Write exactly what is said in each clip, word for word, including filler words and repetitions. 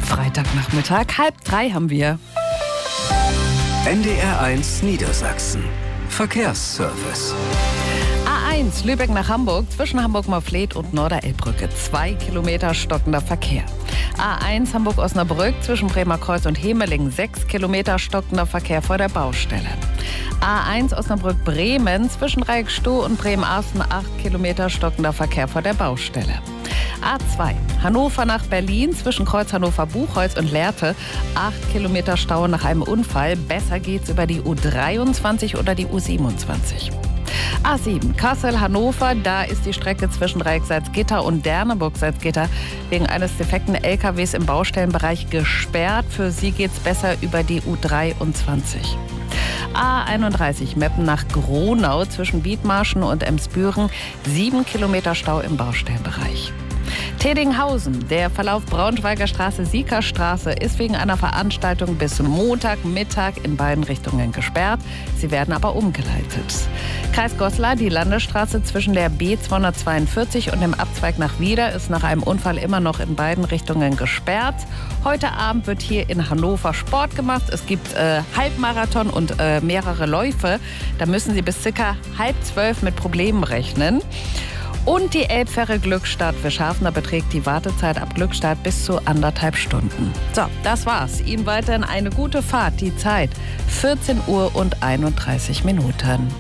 Freitagnachmittag, halb drei haben wir. N D R eins Niedersachsen. Verkehrsservice. A eins Lübeck nach Hamburg, zwischen Hamburg-Marfleet und Norderelbbrücke. Zwei Kilometer stockender Verkehr. A eins Hamburg-Osnabrück, zwischen Bremer Kreuz und Hemeling. Sechs Kilometer stockender Verkehr vor der Baustelle. A eins Osnabrück-Bremen, zwischen Dreieckstoh und Bremen-Arsten. Acht Kilometer stockender Verkehr vor der Baustelle. A zwei Hannover nach Berlin, zwischen Kreuz Hannover-Buchholz und Lehrte. Acht Kilometer Stau nach einem Unfall. Besser geht's über die U dreiundzwanzig oder die U siebenundzwanzig. A sieben Kassel-Hannover, da ist die Strecke zwischen Dreieck-Salzgitter und Derneburg-Salzgitter wegen eines defekten L K Ws im Baustellenbereich gesperrt. Für sie geht's besser über die U dreiundzwanzig. A einunddreißig Meppen nach Gronau, zwischen Wiedmarschen und Emsbüren. Sieben Kilometer Stau im Baustellenbereich. Teddinghausen, der Verlauf Braunschweiger Straße-Siekerstraße ist wegen einer Veranstaltung bis Montagmittag in beiden Richtungen gesperrt. Sie werden aber umgeleitet. Kreis Goslar, die Landesstraße zwischen der B zweihundertzweiundvierzig und dem Abzweig nach Wieder ist nach einem Unfall immer noch in beiden Richtungen gesperrt. Heute Abend wird hier in Hannover Sport gemacht. Es gibt äh, Halbmarathon und äh, mehrere Läufe. Da müssen Sie bis circa halb zwölf mit Problemen rechnen. Und die Elbfähre Glückstadt für Schaffner beträgt die Wartezeit ab Glückstadt bis zu anderthalb Stunden. So, das war's. Ihnen weiterhin eine gute Fahrt. Die Zeit vierzehn Uhr und einunddreißig Minuten.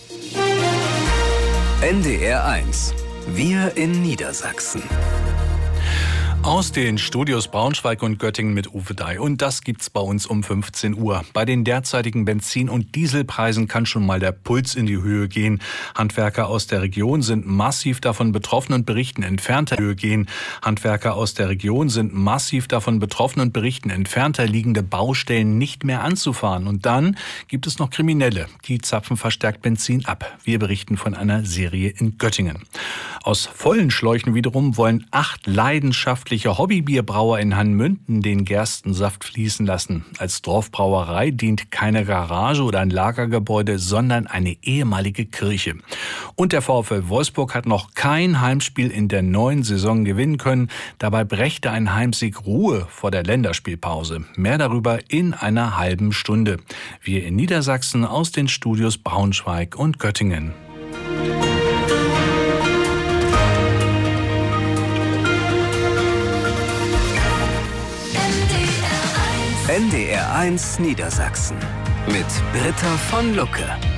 N D R eins. Wir in Niedersachsen. Aus den Studios Braunschweig und Göttingen mit Uwe Dai. Und das gibt's bei uns um fünfzehn Uhr. Bei den derzeitigen Benzin- und Dieselpreisen kann schon mal der Puls in die Höhe gehen. Handwerker aus der Region sind massiv davon betroffen und berichten entfernter Höhe gehen. Handwerker aus der Region sind massiv davon betroffen und berichten entfernter liegende Baustellen nicht mehr anzufahren. Und dann gibt es noch Kriminelle. Die zapfen verstärkt Benzin ab. Wir berichten von einer Serie in Göttingen. Aus vollen Schläuchen wiederum wollen acht leidenschaftliche Hobbybierbrauer in Hannmünden den Gerstensaft fließen lassen. Als Dorfbrauerei dient keine Garage oder ein Lagergebäude, sondern eine ehemalige Kirche. Und der VfL Wolfsburg hat noch kein Heimspiel in der neuen Saison gewinnen können. Dabei brächte ein Heimsieg Ruhe vor der Länderspielpause. Mehr darüber in einer halben Stunde. Wir in Niedersachsen aus den Studios Braunschweig und Göttingen. N D R eins Niedersachsen mit Britta von Lucke.